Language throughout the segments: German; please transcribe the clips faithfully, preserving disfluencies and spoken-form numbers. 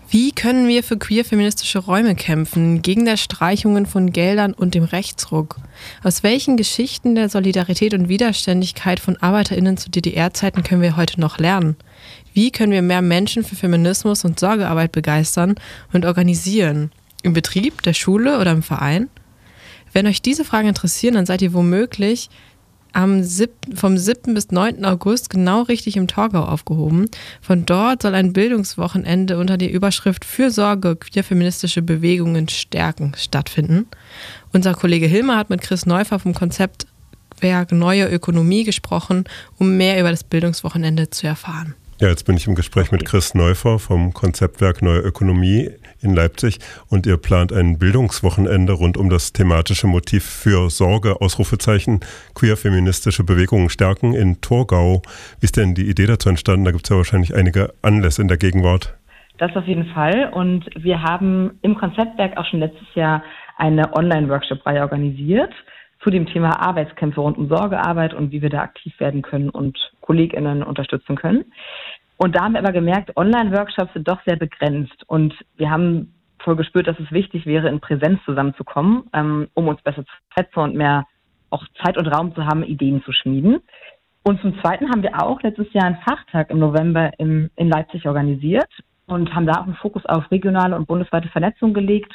Wie können wir für queer-feministische Räume kämpfen, gegen das Streichungen von Geldern und dem Rechtsruck? Aus welchen Geschichten der Solidarität und Widerständigkeit von ArbeiterInnen zu D D R-Zeiten können wir heute noch lernen? Wie können wir mehr Menschen für Feminismus und Sorgearbeit begeistern und organisieren? Im Betrieb, der Schule oder im Verein? Wenn euch diese Fragen interessieren, dann seid ihr womöglich am siebten vom siebten bis neunten August genau richtig im Torgau aufgehoben. Von dort soll ein Bildungswochenende unter der Überschrift Fürsorge, queer-feministische Bewegungen stärken stattfinden. Unser Kollege Hilmar hat mit Chris Neufer vom Konzeptwerk Neue Ökonomie gesprochen, um mehr über das Bildungswochenende zu erfahren. Ja, jetzt bin ich im Gespräch mit Chris Neufer vom Konzeptwerk Neue Ökonomie in Leipzig und ihr plant ein Bildungswochenende rund um das thematische Motiv für Sorge, Ausrufezeichen, queer-feministische Bewegungen stärken in Torgau. Wie ist denn die Idee dazu entstanden? Da gibt es ja wahrscheinlich einige Anlässe in der Gegenwart. Das auf jeden Fall, und wir haben im Konzeptwerk auch schon letztes Jahr eine Online-Workshop-Reihe organisiert zu dem Thema Arbeitskämpfe rund um Sorgearbeit und wie wir da aktiv werden können und KollegInnen unterstützen können. Und da haben wir aber gemerkt, Online-Workshops sind doch sehr begrenzt, und wir haben voll gespürt, dass es wichtig wäre, in Präsenz zusammenzukommen, ähm, um uns besser zu vernetzen und mehr auch Zeit und Raum zu haben, Ideen zu schmieden. Und zum Zweiten haben wir auch letztes Jahr einen Fachtag im November in, in Leipzig organisiert und haben da auch einen Fokus auf regionale und bundesweite Vernetzung gelegt.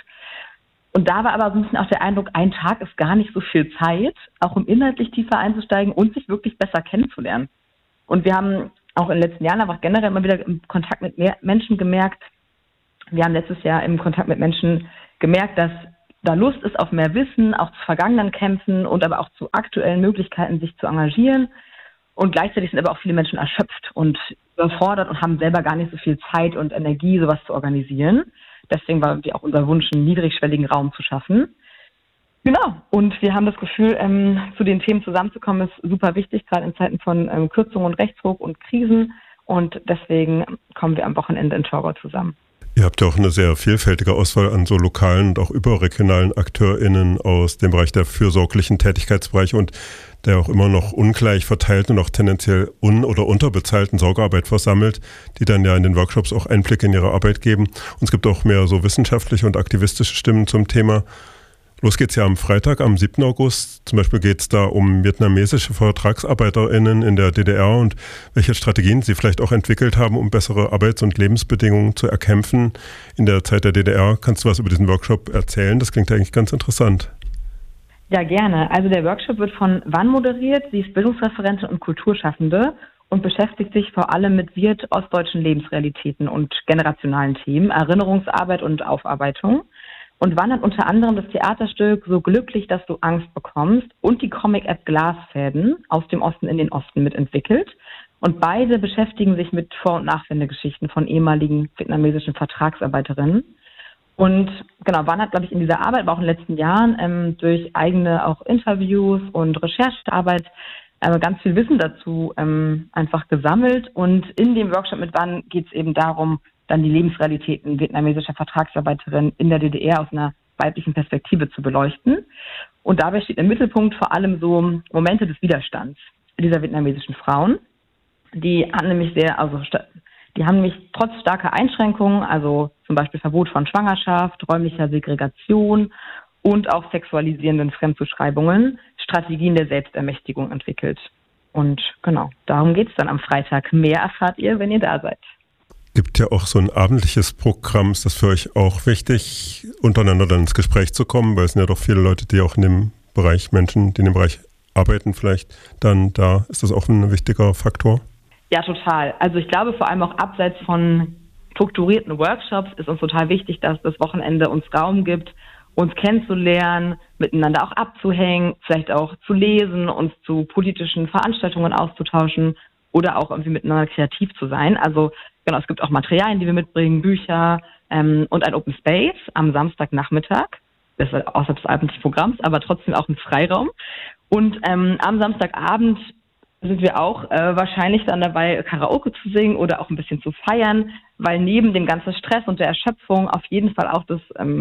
Und da war aber so ein bisschen auch der Eindruck, ein Tag ist gar nicht so viel Zeit, auch um inhaltlich tiefer einzusteigen und sich wirklich besser kennenzulernen. Und wir haben auch in den letzten Jahren einfach generell immer wieder im Kontakt mit mehr Menschen gemerkt, wir haben letztes Jahr im Kontakt mit Menschen gemerkt, dass da Lust ist auf mehr Wissen, auch zu vergangenen Kämpfen und aber auch zu aktuellen Möglichkeiten, sich zu engagieren. Und gleichzeitig sind aber auch viele Menschen erschöpft und überfordert und haben selber gar nicht so viel Zeit und Energie, sowas zu organisieren. Deswegen war auch unser Wunsch, einen niedrigschwelligen Raum zu schaffen. Genau, und wir haben das Gefühl, ähm, zu den Themen zusammenzukommen, ist super wichtig, gerade in Zeiten von ähm, Kürzungen und Rechtsruck und Krisen. Und deswegen kommen wir am Wochenende in Torgau zusammen. Ihr habt ja auch eine sehr vielfältige Auswahl an so lokalen und auch überregionalen AkteurInnen aus dem Bereich der fürsorglichen Tätigkeitsbereiche und der auch immer noch ungleich verteilten und auch tendenziell un- oder unterbezahlten Sorgearbeit versammelt, die dann ja in den Workshops auch Einblick in ihre Arbeit geben. Und es gibt auch mehr so wissenschaftliche und aktivistische Stimmen zum Thema. Los geht's ja am Freitag, am siebten August. Zum Beispiel geht es da um vietnamesische VertragsarbeiterInnen in der D D R und welche Strategien sie vielleicht auch entwickelt haben, um bessere Arbeits- und Lebensbedingungen zu erkämpfen in der Zeit der D D R. Kannst du was über diesen Workshop erzählen? Das klingt eigentlich ganz interessant. Ja, gerne. Also der Workshop wird von Wann moderiert. Sie ist Bildungsreferentin und Kulturschaffende und beschäftigt sich vor allem mit wirt-ostdeutschen Lebensrealitäten und generationalen Themen, Erinnerungsarbeit und Aufarbeitung. Und Wann hat unter anderem das Theaterstück So glücklich, dass du Angst bekommst und die Comic-App Glasfäden aus dem Osten in den Osten mitentwickelt. Und beide beschäftigen sich mit Vor- und Nachwendegeschichten von ehemaligen vietnamesischen Vertragsarbeiterinnen. Und genau, Wann hat, glaube ich, in dieser Arbeit, aber auch in den letzten Jahren ähm, durch eigene auch Interviews und Recherchearbeit äh, ganz viel Wissen dazu ähm, einfach gesammelt. Und in dem Workshop mit Wann geht es eben darum, dann die Lebensrealitäten vietnamesischer Vertragsarbeiterinnen in der D D R aus einer weiblichen Perspektive zu beleuchten. Und dabei steht im Mittelpunkt vor allem so Momente des Widerstands dieser vietnamesischen Frauen. Die haben nämlich sehr, also die haben nämlich trotz starker Einschränkungen, also zum Beispiel Verbot von Schwangerschaft, räumlicher Segregation und auch sexualisierenden Fremdzuschreibungen, Strategien der Selbstermächtigung entwickelt. Und genau, darum geht es dann am Freitag. Mehr erfahrt ihr, wenn ihr da seid. Gibt ja auch so ein abendliches Programm. Ist das für euch auch wichtig, untereinander dann ins Gespräch zu kommen? Weil es sind ja doch viele Leute, die auch in dem Bereich, Menschen, die in dem Bereich arbeiten vielleicht, dann da ist das auch ein wichtiger Faktor? Ja, total. Also ich glaube vor allem auch abseits von strukturierten Workshops ist uns total wichtig, dass das Wochenende uns Raum gibt, uns kennenzulernen, miteinander auch abzuhängen, vielleicht auch zu lesen, uns zu politischen Veranstaltungen auszutauschen oder auch irgendwie miteinander kreativ zu sein. Also genau, es gibt auch Materialien, die wir mitbringen, Bücher ähm, und ein Open Space am Samstagnachmittag. Das ist außerhalb des abendlichen Programms, aber trotzdem auch ein Freiraum. Und ähm, am Samstagabend sind wir auch äh, wahrscheinlich dann dabei, Karaoke zu singen oder auch ein bisschen zu feiern, weil neben dem ganzen Stress und der Erschöpfung auf jeden Fall auch das ähm,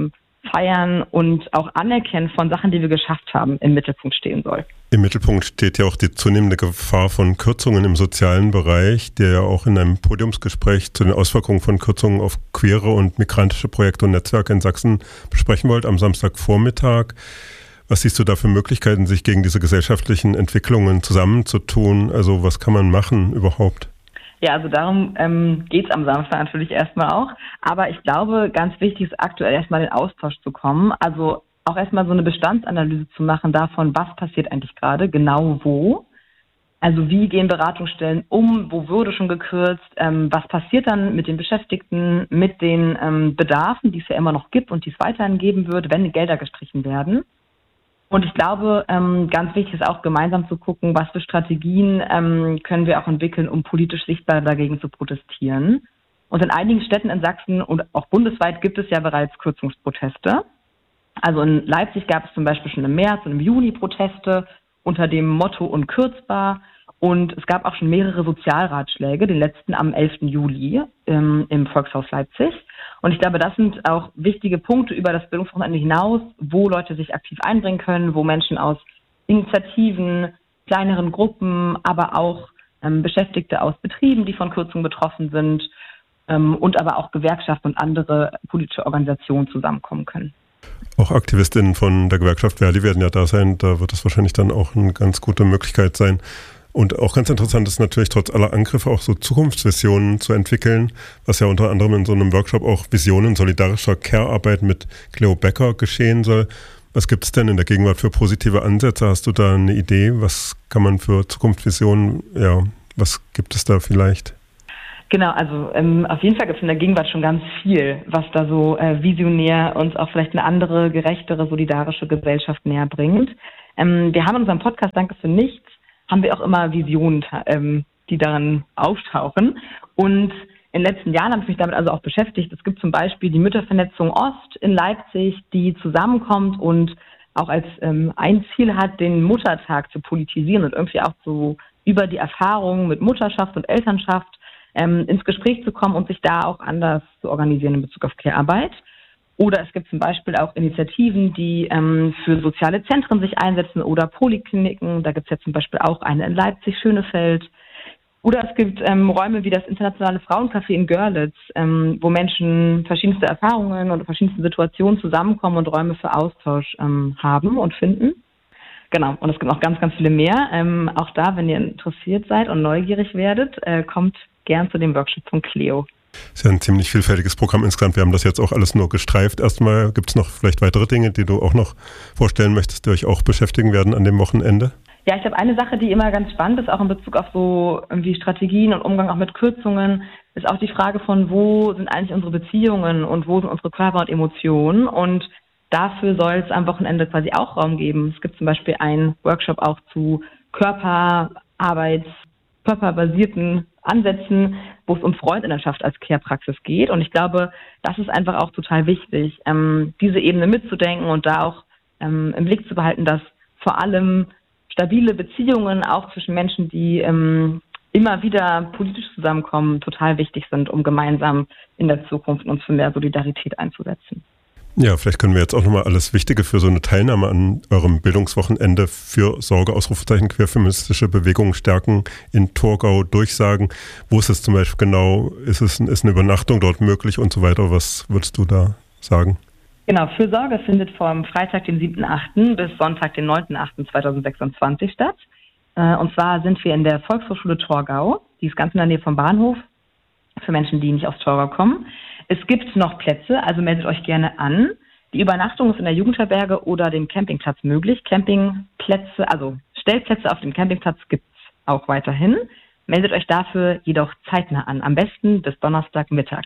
Feiern und auch Anerkennen von Sachen, die wir geschafft haben, im Mittelpunkt stehen soll. Im Mittelpunkt steht ja auch die zunehmende Gefahr von Kürzungen im sozialen Bereich, der ja auch in einem Podiumsgespräch zu den Auswirkungen von Kürzungen auf queere und migrantische Projekte und Netzwerke in Sachsen besprechen wollt am Samstagvormittag. Was siehst du da für Möglichkeiten, sich gegen diese gesellschaftlichen Entwicklungen zusammenzutun? Also was kann man machen überhaupt? Ja, also darum ähm, geht es am Samstag natürlich erstmal auch. Aber ich glaube, ganz wichtig ist aktuell erstmal in den Austausch zu kommen. Also auch erstmal so eine Bestandsanalyse zu machen davon, was passiert eigentlich gerade, genau wo. Also wie gehen Beratungsstellen um, wo wurde schon gekürzt, ähm, was passiert dann mit den Beschäftigten, mit den ähm, Bedarfen, die es ja immer noch gibt und die es weiterhin geben wird, wenn Gelder gestrichen werden. Und ich glaube, ähm, ganz wichtig ist auch gemeinsam zu gucken, was für Strategien ähm, können wir auch entwickeln, um politisch sichtbar dagegen zu protestieren. Und in einigen Städten in Sachsen und auch bundesweit gibt es ja bereits Kürzungsproteste. Also in Leipzig gab es zum Beispiel schon im März und im Juni Proteste unter dem Motto unkürzbar. Und es gab auch schon mehrere Sozialratschläge, den letzten am elften Juli ähm, im Volkshaus Leipzig. Und ich glaube, das sind auch wichtige Punkte über das Bildungswochenende hinaus, wo Leute sich aktiv einbringen können, wo Menschen aus Initiativen, kleineren Gruppen, aber auch ähm, Beschäftigte aus Betrieben, die von Kürzungen betroffen sind, ähm, und aber auch Gewerkschaften und andere politische Organisationen zusammenkommen können. Auch Aktivistinnen von der Gewerkschaft Verdi werden ja da sein. Da wird es wahrscheinlich dann auch eine ganz gute Möglichkeit sein. Und auch ganz interessant ist natürlich trotz aller Angriffe auch so Zukunftsvisionen zu entwickeln, was ja unter anderem in so einem Workshop auch Visionen solidarischer Care-Arbeit mit Cleo Becker geschehen soll. Was gibt es denn in der Gegenwart für positive Ansätze? Hast du da eine Idee? Was kann man für Zukunftsvisionen, ja, was gibt es da vielleicht? Genau, also ähm, auf jeden Fall gibt es in der Gegenwart schon ganz viel, was da so äh, visionär uns auch vielleicht eine andere, gerechtere, solidarische Gesellschaft näher bringt. Ähm, wir haben in unserem Podcast Danke für nichts, haben wir auch immer Visionen, ähm, die daran auftauchen. Und in den letzten Jahren habe ich mich damit also auch beschäftigt. Es gibt zum Beispiel die Müttervernetzung Ost in Leipzig, die zusammenkommt und auch als ähm, ein Ziel hat, den Muttertag zu politisieren und irgendwie auch so über die Erfahrungen mit Mutterschaft und Elternschaft ähm, ins Gespräch zu kommen und sich da auch anders zu organisieren in Bezug auf Care-Arbeit. Oder es gibt zum Beispiel auch Initiativen, die ähm, für soziale Zentren sich einsetzen oder Polikliniken. Da gibt es ja zum Beispiel auch eine in Leipzig-Schönefeld. Oder es gibt ähm, Räume wie das Internationale Frauencafé in Görlitz, ähm, wo Menschen verschiedenste Erfahrungen und verschiedenste Situationen zusammenkommen und Räume für Austausch ähm, haben und finden. Genau, und es gibt noch ganz, ganz viele mehr. Ähm, auch da, wenn ihr interessiert seid und neugierig werdet, äh, kommt gern zu dem Workshop von Cleo. Das ist ja ein ziemlich vielfältiges Programm insgesamt. Wir haben das jetzt auch alles nur gestreift. Erstmal gibt es noch vielleicht weitere Dinge, die du auch noch vorstellen möchtest, die euch auch beschäftigen werden an dem Wochenende? Ja, ich glaube, eine Sache, die immer ganz spannend ist, auch in Bezug auf so irgendwie Strategien und Umgang auch mit Kürzungen, ist auch die Frage von, wo sind eigentlich unsere Beziehungen und wo sind unsere Körper und Emotionen? Und dafür soll es am Wochenende quasi auch Raum geben. Es gibt zum Beispiel einen Workshop auch zu Körperarbeits, körperbasierten Ansätzen, wo es um Freundinnenschaft als Care-Praxis geht. Und ich glaube, das ist einfach auch total wichtig, ähm, diese Ebene mitzudenken und da auch ähm, im Blick zu behalten, dass vor allem stabile Beziehungen auch zwischen Menschen, die ähm, immer wieder politisch zusammenkommen, total wichtig sind, um gemeinsam in der Zukunft uns für mehr Solidarität einzusetzen. Ja, vielleicht können wir jetzt auch nochmal alles Wichtige für so eine Teilnahme an eurem Bildungswochenende für Sorge, Ausrufezeichen, queerfeministische Bewegungen stärken in Torgau durchsagen. Wo ist es zum Beispiel genau? Ist es ist eine Übernachtung dort möglich und so weiter? Was würdest du da sagen? Genau, Fürsorge findet vom Freitag, den siebten achten bis Sonntag, den neunten achten zweitausendsechsundzwanzig statt. Und zwar sind wir in der Volkshochschule Torgau. Die ist ganz in der Nähe vom Bahnhof für Menschen, die nicht aus Torgau kommen. Es gibt noch Plätze, also meldet euch gerne an. Die Übernachtung ist in der Jugendherberge oder dem Campingplatz möglich. Campingplätze, also Stellplätze auf dem Campingplatz gibt es auch weiterhin. Meldet euch dafür jedoch zeitnah an, am besten bis Donnerstagmittag.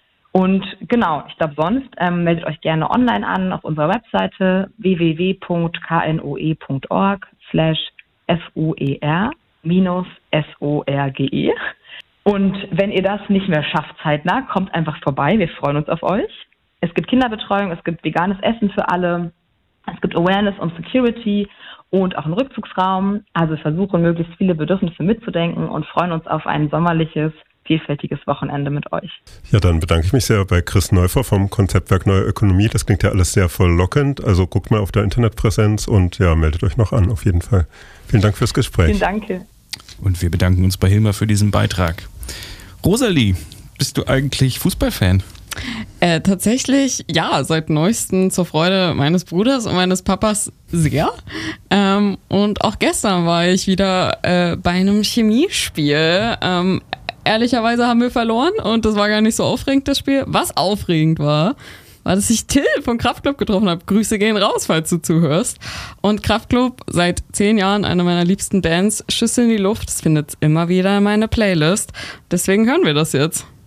Und genau, ich glaube sonst ähm, meldet euch gerne online an auf unserer Webseite w w w punkt k n o e punkt org slash f u e r minus s o r g e. Und wenn ihr das nicht mehr schafft zeitnah, kommt einfach vorbei. Wir freuen uns auf euch. Es gibt Kinderbetreuung, es gibt veganes Essen für alle, es gibt Awareness und Security und auch einen Rückzugsraum. Also wir versuchen, möglichst viele Bedürfnisse mitzudenken und freuen uns auf ein sommerliches, vielfältiges Wochenende mit euch. Ja, dann bedanke ich mich sehr bei Chris Neufer vom Konzeptwerk Neue Ökonomie. Das klingt ja alles sehr verlockend. Also guckt mal auf der Internetpräsenz und ja, meldet euch noch an, auf jeden Fall. Vielen Dank fürs Gespräch. Vielen Dank. Und wir bedanken uns bei Hilmar für diesen Beitrag. Rosalie, bist du eigentlich Fußballfan? Äh, tatsächlich, ja, seit neuestem zur Freude meines Bruders und meines Papas sehr. Ähm, und auch gestern war ich wieder äh, bei einem Chemiespiel. Ähm, ehrlicherweise haben wir verloren und das war gar nicht so aufregend, das Spiel. Was aufregend war, war, dass ich Till von Kraftklub getroffen habe. Grüße gehen raus, falls du zuhörst. Und Kraftklub, seit zehn Jahren eine meiner liebsten Bands, Schüsse in die Luft, das findet immer wieder in meiner Playlist. Deswegen hören wir das jetzt.